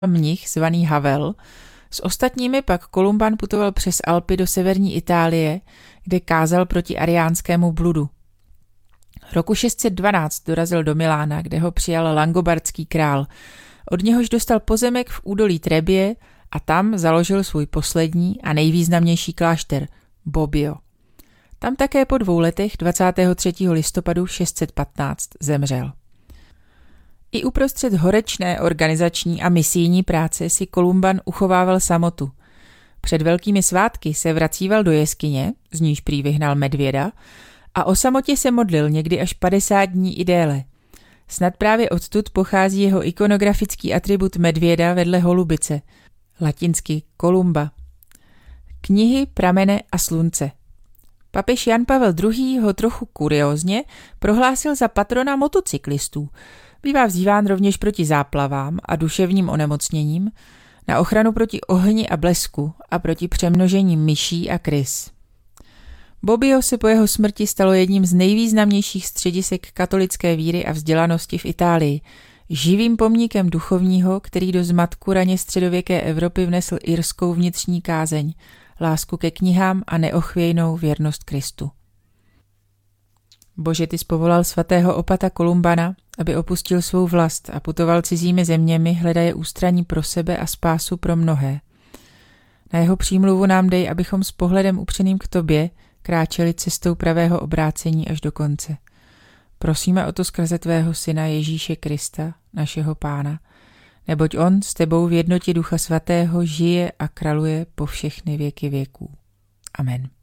mnich zvaný Havel. S ostatními pak Kolumban putoval přes Alpy do severní Itálie, kde kázal proti ariánskému bludu. Roku 612 dorazil do Milána, kde ho přijal langobardský král. Od něhož dostal pozemek v údolí Trebie a tam založil svůj poslední a nejvýznamnější klášter, Bobbio. Tam také po 2 letech 23. listopadu 615 zemřel. I uprostřed horečné organizační a misijní práce si Kolumban uchovával samotu. Před velkými svátky se vracíval do jeskyně, z níž prý vyhnal medvěda, a o samotě se modlil někdy až 50 dní i déle. Snad právě odtud pochází jeho ikonografický atribut medvěda vedle holubice, latinsky Columba. Knihy, pramene a slunce. Papež Jan Pavel II. Ho trochu kuriózně prohlásil za patrona motocyklistů. Bývá vzýván rovněž proti záplavám a duševním onemocněním, na ochranu proti ohni a blesku a proti přemnožení myší a krys. Bobbio se po jeho smrti stalo jedním z nejvýznamnějších středisek katolické víry a vzdělanosti v Itálii, živým pomníkem duchovního, který do zmatku raně středověké Evropy vnesl irskou vnitřní kázeň, lásku ke knihám a neochvějnou věrnost Kristu. Bože, ty jsi povolal svatého opata Kolumbana, aby opustil svou vlast a putoval cizími zeměmi, hledaje ústraní pro sebe a spásu pro mnohé. Na jeho přímluvu nám dej, abychom s pohledem upřeným k tobě kráčeli cestou pravého obrácení až do konce. Prosíme o to skrze tvého syna Ježíše Krista, našeho Pána, neboť on s tebou v jednotě Ducha Svatého žije a kraluje po všechny věky věků. Amen.